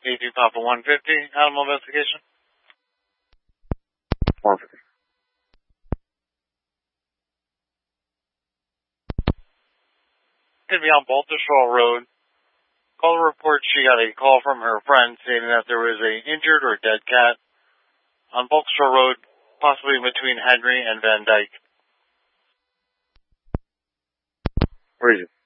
A2 Papa 150, animal investigation. 150. Going to be on Baltusrol Road. Caller reports she got a call from her friend stating that there was a injured or dead cat on Baltusrol Road, possibly between Henry and Van Dyke. Where is it?